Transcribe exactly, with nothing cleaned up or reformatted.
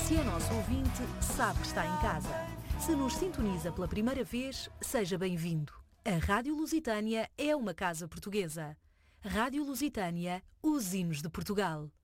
Se é nosso ouvinte, sabe que está em casa. Se nos sintoniza pela primeira vez, seja bem-vindo. A Rádio Lusitânia é uma casa portuguesa. Rádio Lusitânia, os hinos de Portugal.